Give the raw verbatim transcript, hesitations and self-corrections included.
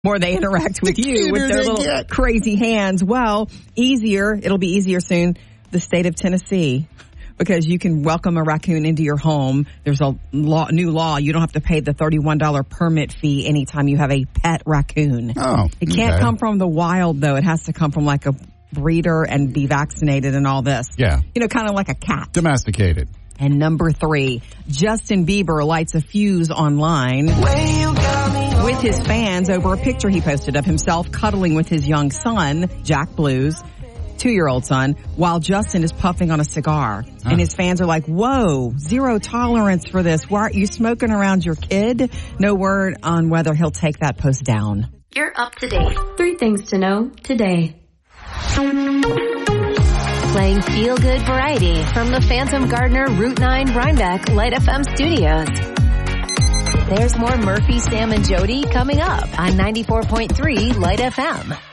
more they interact with The you with cuter their they little get. crazy hands. Well, easier. It'll be easier soon. The state of Tennessee, because you can welcome a raccoon into your home. There's a law, new law. You don't have to pay the thirty-one dollars permit fee anytime you have a pet raccoon. Oh, It can't okay. come from the wild, though. It has to come from like a breeder and be vaccinated and all this. Yeah. You know, kind of like a cat. Domesticated. And number three, Justin Bieber lights a fuse online with his fans over a picture he posted of himself cuddling with his young son, Jack Blues, two-year-old son, while Justin is puffing on a cigar. Huh. And his fans are like, whoa, zero tolerance for this. Why aren't you smoking around your kid? No word on whether he'll take that post down. You're up to date. Three things to know today. Playing feel-good variety from the Phantom Gardener Route nine Rhinebeck Light F M studios. There's more Murphy, Sam, and Jody coming up on ninety-four point three Light F M.